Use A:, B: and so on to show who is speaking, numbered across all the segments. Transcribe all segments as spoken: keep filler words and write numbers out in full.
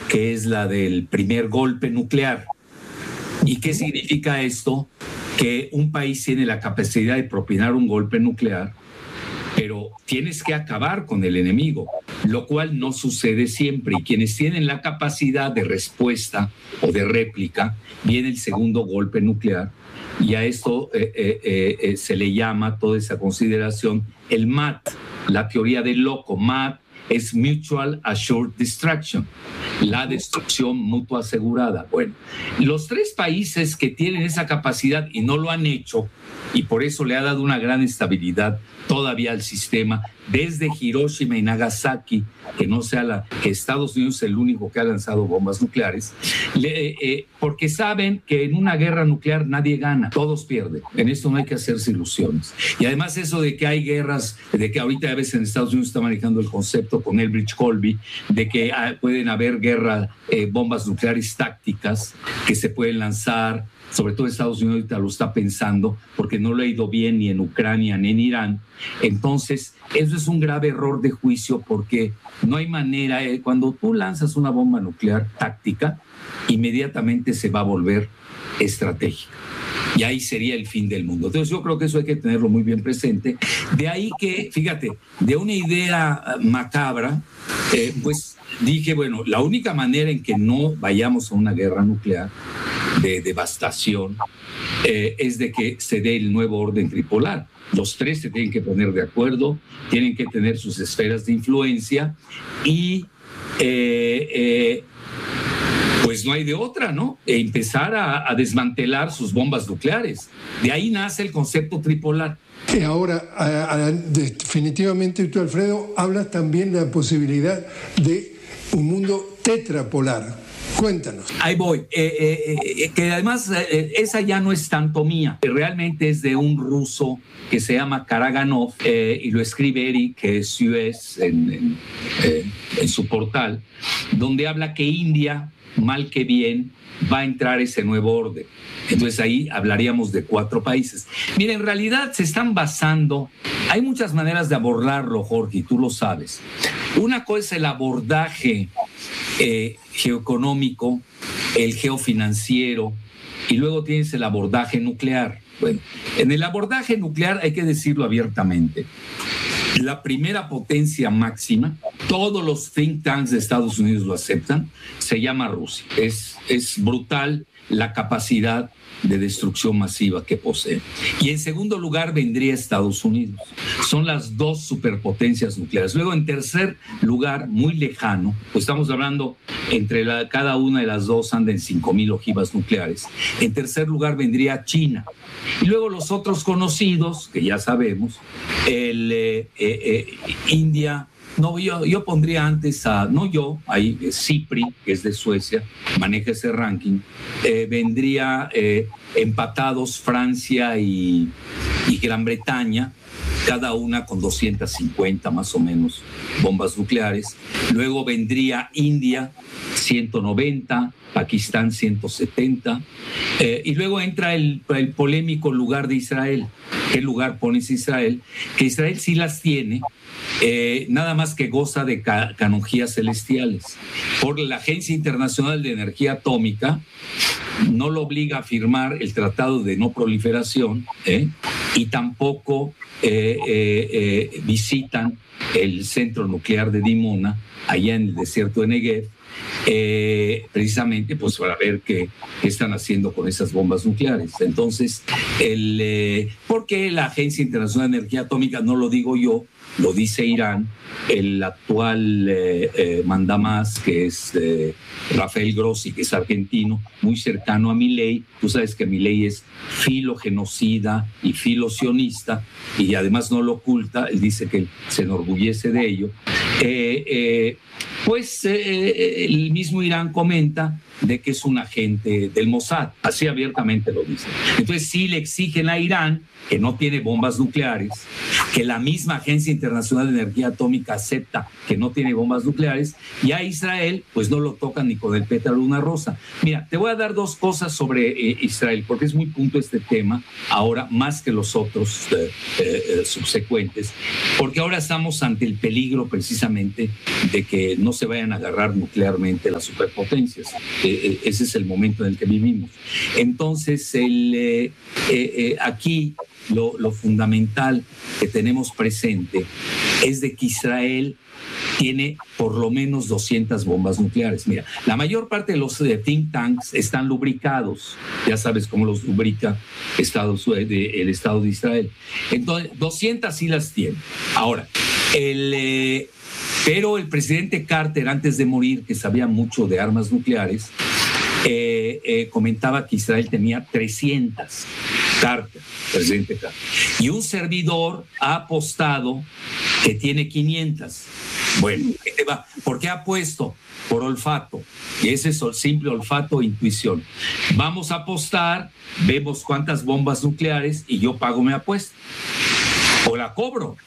A: que es la del primer golpe nuclear. ¿Y qué significa esto? Que un país tiene la capacidad de propinar un golpe nuclear, pero tienes que acabar con el enemigo, lo cual no sucede siempre. Y quienes tienen la capacidad de respuesta o de réplica, viene el segundo golpe nuclear, y a esto eh, eh, eh, se le llama, toda esa consideración, el M A D, la teoría del loco. M A D es Mutual Assured Destruction, la destrucción mutua asegurada. Bueno, los tres países que tienen esa capacidad y no lo han hecho, y por eso le ha dado una gran estabilidad todavía al sistema, desde Hiroshima y Nagasaki, que no sea la, que Estados Unidos es el único que ha lanzado bombas nucleares, le, eh, porque saben que en una guerra nuclear nadie gana, todos pierden. En esto no hay que hacerse ilusiones. Y además eso de que hay guerras, de que ahorita a veces en Estados Unidos está manejando el concepto con Elbridge Colby, de que ah, pueden haber guerra, eh, bombas nucleares tácticas que se pueden lanzar. Sobre todo Estados Unidos ahorita lo está pensando porque no le ha ido bien ni en Ucrania ni en Irán. Entonces, eso es un grave error de juicio porque no hay manera, eh, cuando tú lanzas una bomba nuclear táctica, inmediatamente se va a volver estratégica. Y ahí sería el fin del mundo. Entonces yo creo que eso hay que tenerlo muy bien presente. De ahí que, fíjate, de una idea macabra, eh, pues dije, bueno, la única manera en que no vayamos a una guerra nuclear de devastación eh, es de que se dé el nuevo orden tripolar. Los tres se tienen que poner de acuerdo, tienen que tener sus esferas de influencia y eh, eh, pues no hay de otra, ¿no? E empezar a, a desmantelar sus bombas nucleares. De ahí nace el concepto tripolar.
B: Y ahora, a, a, definitivamente tú, Alfredo, hablas también de la posibilidad de un mundo tetrapolar. Cuéntanos.
A: Ahí voy. Eh, eh, que además eh, esa ya no es tanto mía. Realmente es de un ruso que se llama Karaganov eh, y lo escribe Eric, que es U S en, en, eh, en su portal, donde habla que India, mal que bien, va a entrar ese nuevo orden. Entonces ahí hablaríamos de cuatro países. Mira, en realidad se están basando, hay muchas maneras de abordarlo, Jorge, y tú lo sabes. Una cosa es el abordaje eh, geoeconómico, el geofinanciero, y luego tienes el abordaje nuclear. Bueno, en el abordaje nuclear hay que decirlo abiertamente. La primera potencia máxima, todos los think tanks de Estados Unidos lo aceptan, se llama Rusia. Es, es brutal la capacidad de destrucción masiva que posee. Y en segundo lugar vendría Estados Unidos. Son las dos superpotencias nucleares. Luego, en tercer lugar, muy lejano, pues estamos hablando entre la, cada una de las dos anda en cinco mil ojivas nucleares. En tercer lugar vendría China. Y luego los otros conocidos, que ya sabemos, el eh, eh, eh, India. No, yo, yo pondría antes a, no yo, ahí Cipri, que es de Suecia, maneja ese ranking, eh, vendría eh, empatados Francia y, y Gran Bretaña, cada una con doscientas cincuenta más o menos bombas nucleares. Luego vendría India, ciento noventa, Pakistán, ciento setenta. Eh, y luego entra el, el polémico lugar de Israel. ¿Qué lugar pones Israel? Que Israel sí las tiene, Eh, nada más que goza de ca- canonjías celestiales. Por la Agencia Internacional de Energía Atómica no lo obliga a firmar el Tratado de No Proliferación ¿eh? y tampoco eh, eh, eh, visitan el centro nuclear de Dimona, allá en el desierto de Negev, eh, precisamente pues para ver qué, qué están haciendo con esas bombas nucleares. Entonces, el, eh, ¿por qué la Agencia Internacional de Energía Atómica? No lo digo yo, lo dice Irán. El actual eh, eh, mandamás, que es eh, Rafael Grossi, que es argentino, muy cercano a Milei. Tú sabes que Milei es filogenocida y filosionista, y además no lo oculta, él dice que se enorgullece de ello. Eh, eh, pues eh, el mismo Irán comenta de que es un agente del Mossad, así abiertamente lo dice. Entonces sí le exigen a Irán, que no tiene bombas nucleares, que la misma Agencia Internacional de Energía Atómica acepta que no tiene bombas nucleares, y a Israel pues no lo tocan ni con el pétalo de una rosa. Mira, te voy a dar dos cosas sobre eh, Israel, porque es muy punto este tema, ahora más que los otros eh, eh, subsecuentes, porque ahora estamos ante el peligro precisamente de que no se vayan a agarrar nuclearmente las superpotencias. Eh, eh, ese es el momento en el que vivimos. Entonces, el, eh, eh, eh, aquí lo, lo fundamental que tenemos presente es de que Israel tiene por lo menos doscientas bombas nucleares. Mira, la mayor parte de los eh, think tanks están lubricados. Ya sabes cómo los lubrica Estados, de, el Estado de Israel. Entonces, doscientas sí las tiene. Ahora, el... Eh, Pero el presidente Carter, antes de morir, que sabía mucho de armas nucleares, eh, eh, comentaba que Israel tenía trescientas. Carter, presidente Carter. Y un servidor ha apostado que tiene quinientas. Bueno, ¿por qué ha puesto? Por olfato. Y ese es el simple olfato e intuición. Vamos a apostar, vemos cuántas bombas nucleares y yo pago mi apuesta. O la cobro.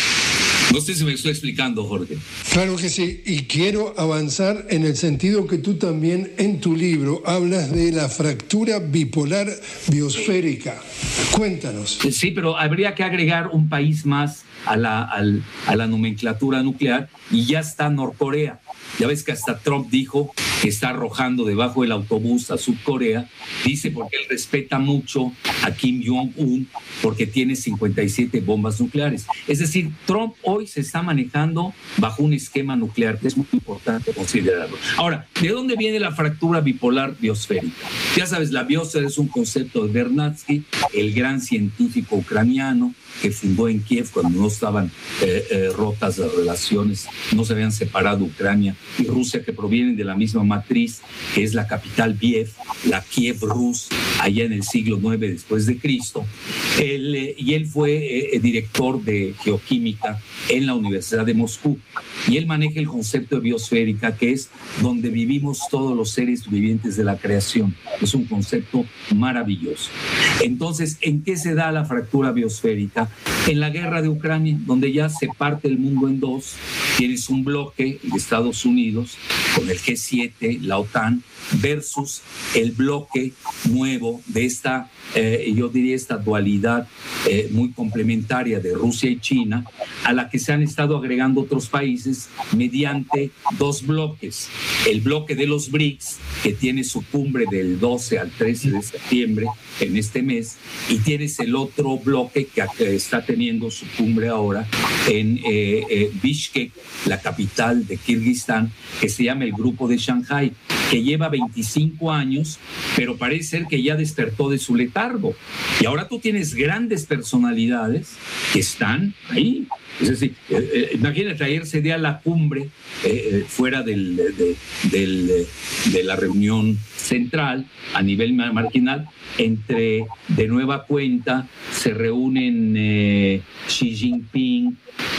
A: No sé si me estoy explicando, Jorge.
B: Claro que sí, y quiero avanzar en el sentido que tú también en tu libro hablas de la fractura bipolar biosférica. Cuéntanos.
A: Sí, pero habría que agregar un país más a la, al, a la nomenclatura nuclear y ya está Norcorea. Ya ves que hasta Trump dijo que está arrojando debajo del autobús a Subcorea. Dice porque él respeta mucho a Kim Jong-un porque tiene cincuenta y siete bombas nucleares. Es decir, Trump hoy se está manejando bajo un esquema nuclear que es muy importante considerarlo. Ahora, ¿de dónde viene la fractura bipolar biosférica? Ya sabes, la biosfera es un concepto de Vernadsky, el gran científico ucraniano que fundó en Kiev cuando no estaban eh, eh, rotas las relaciones, no se habían separado Ucrania y Rusia, que provienen de la misma matriz, que es la capital Kiev, la Kiev Rus, allá en el siglo nueve después de Cristo. Él, eh, y él fue eh, director de geoquímica en la Universidad de Moscú. Y él maneja el concepto de biosférica, que es donde vivimos todos los seres vivientes de la creación. Es un concepto maravilloso. Entonces, ¿en qué se da la fractura biosférica? En la guerra de Ucrania, donde ya se parte el mundo en dos. Tienes un bloque de Estados Unidos con el G siete, la OTAN, versus el bloque nuevo de esta, eh, yo diría, esta dualidad eh, muy complementaria de Rusia y China, a la que se han estado agregando otros países mediante dos bloques. El bloque de los B R I C S, que tiene su cumbre del doce al trece de septiembre en este mes, y tienes el otro bloque que está teniendo su cumbre ahora en eh, eh, Bishkek, la capital de Kirguistán, que se llama el Grupo de Shanghái, que lleva veinticinco años, pero parece ser que ya despertó de su letargo. Y ahora tú tienes grandes personalidades que están ahí. Es decir, eh, eh, imagínate, ayer se dio a la cumbre eh, fuera del, de, del, de la reunión central a nivel marginal, entre de nueva cuenta se reúnen eh, Xi Jinping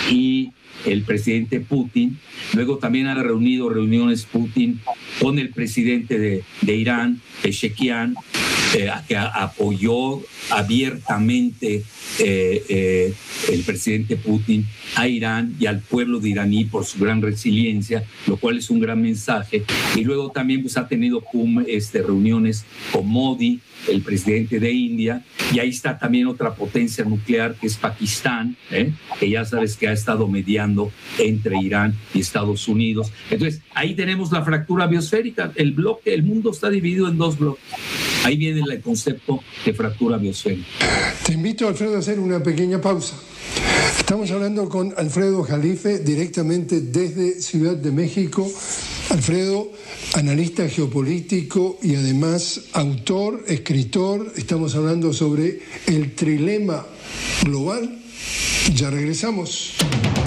A: y el presidente Putin. Luego también ha reunido reuniones Putin con el presidente de, de Irán, Pezeshkian, eh, que a, apoyó abiertamente eh, eh, el presidente Putin a Irán y al pueblo de iraní por su gran resiliencia, lo cual es un gran mensaje. Y luego también pues, ha tenido este, reuniones con Modi, el presidente de India, y ahí está también otra potencia nuclear que es Pakistán, ¿eh? que ya sabes que ha estado mediando entre Irán y Estados Unidos. Entonces, ahí tenemos la fractura biosférica. El bloque, el mundo está dividido en dos bloques. Ahí viene el concepto de fractura biosférica.
B: Te invito, Alfredo, a hacer una pequeña pausa. Estamos hablando con Alfredo Jalife directamente desde Ciudad de México. Alfredo, analista geopolítico y además autor, escritor. Estamos hablando sobre el trilema global. Ya regresamos.